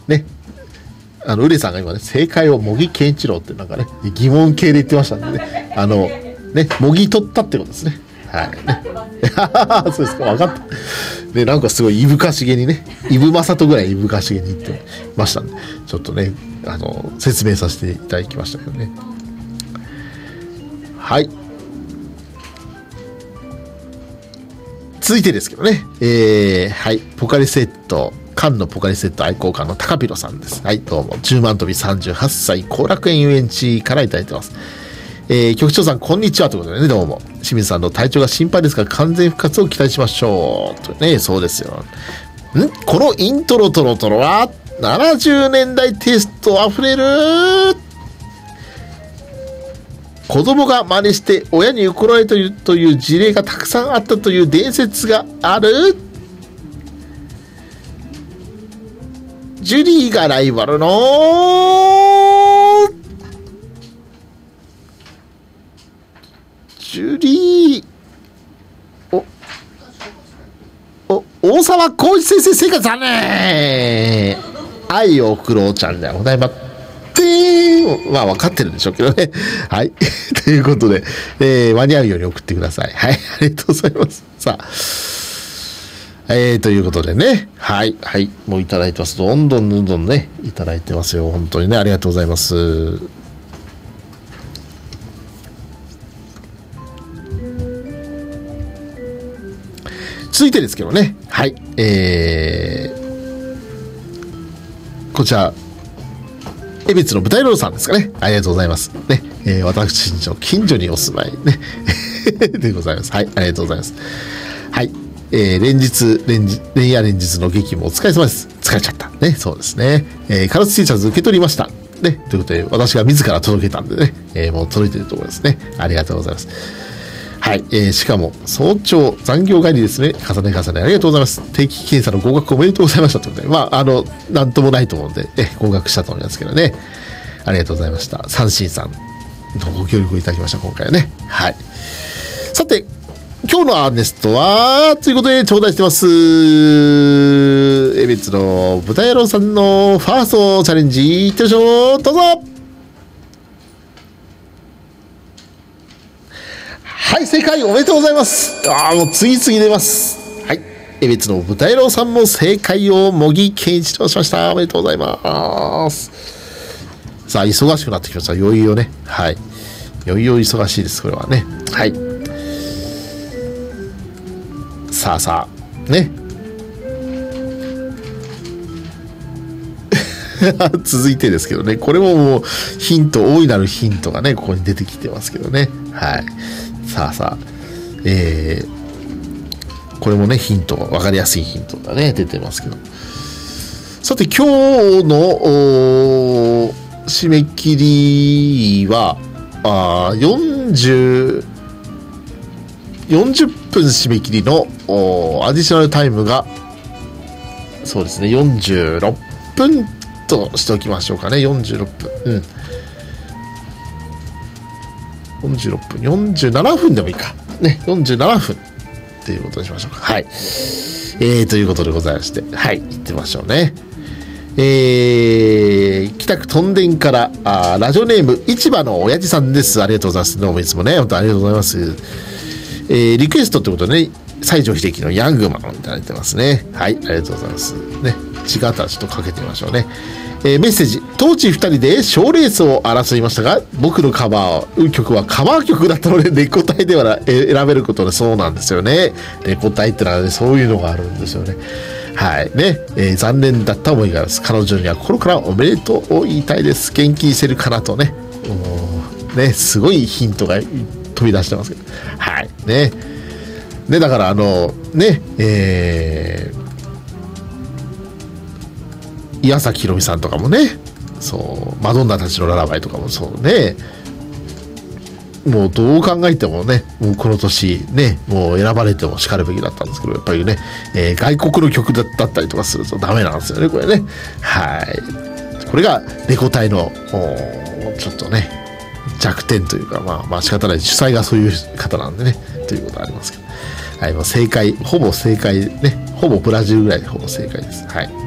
ね、ウレさんが今ね、正解を茂木健一郎ってなんかね、疑問系で言ってましたんでね、ね、茂木取ったってことですね。はい。ね、そうですか、分かった。ね、なんかすごいいぶかしげにね、いぶまさとぐらいいぶかしげに言ってましたんで、ちょっとね、説明させていただきましたけどね。はい。続いてですけどね、はい、ポカリセット、缶のポカリセット愛好家の高ピロさんです。はい、どうも、10万飛び38歳、後楽園遊園地からいただいてます。局長さん、こんにちは。ということでね、どうも。清水さんの体調が心配ですが、完全復活を期待しましょう。とね、そうですよ。このイントロトロトロは、70年代テイストあふれる子供が真似して親に怒られるという事例がたくさんあったという伝説があるジュリーがライバルのジュリー大沢浩一先生生活だね愛を送ろうチャンネルでございます。まあ分かってるんでしょうけどね。はい。ということで、間に合うように送ってください。はい。ありがとうございます。さあ。ということでね。はい。はい。もういただいてます。どんどんね、いただいてますよ。本当にね、ありがとうございます。続いてですけどね。はい。こちら、江別の舞台ローさんですかね。ありがとうございます。ね。私の近所にお住まいね。でございます。はい。ありがとうございます。はい。連夜連日の劇もお疲れ様です。疲れちゃった。ね。そうですね。カラス T シャツ受け取りました。ね。ということで、私が自ら届けたんでね。もう届いてると思いますね。ありがとうございます。はい。しかも、早朝残業帰りですね。重ねありがとうございます。定期検査の合格おめでとうございましたということで、まあ、なんともないと思うんで、合格したと思いますけどね。ありがとうございました。三振さんのご協力をいただきました、今回はね。はい。さて、今日のアーネストは、ということで頂戴してます。江別の豚野郎さんのファーストチャレンジ、いってみましょう。どうぞ。はい、正解おめでとうございます。もう次々出ます。はい。江別の豚野郎さんも正解を茂木健一としました。おめでとうございます。さあ、忙しくなってきました。いよいよね。はい。いよいよ忙しいです、これはね。はい。さあ、ね。続いてですけどね。これももう大いなるヒントがね、ここに出てきてますけどね。はい。さあ、これもね、ヒント、わかりやすいヒントがね、出てますけど。さて、今日の締め切りは、40分締め切りのアディショナルタイムが、そうですね、46分としておきましょうかね、46分。46分、47分でもいいか。ね、47分っていうことにしましょうか。はい。ということでございまして、はい、行ってみましょうね。北区とんでんからラジオネーム市場の親父さんです。ありがとうございます。どうもいつもね、本当ありがとうございます。リクエストってことでね、西城秀樹のヤングマンをいただいてますね。はい、ありがとうございます。ね、違ったらちょっとかけてみましょうね。メッセージ、当時2人で賞レースを争いましたが、僕のカバー曲はカバー曲だったので、レコ大では選べることで、そうなんですよね。レコ大ってのはね、そういうのがあるんですよね。はいね、残念だった思いがあります。彼女には心からおめでとうを言いたいです。元気にしてるかなとね。ね、すごいヒントが飛び出してますけど。はいね。ね、だから岩崎宏美さんとかもね、そうマドンナたちのララバイとかもそうね、もうどう考えてもね、もうこの年ね、もう選ばれてもしかるべきだったんですけど、やっぱりね、外国の曲だったりとかするとダメなんですよね、これね。はい。これがレコ大のちょっとね弱点というか、まあ仕方ない、主催がそういう方なんでねということはありますけど、はい、もう正解、ほぼ正解ね、ほぼブラジルぐらいでほぼ正解です。はい。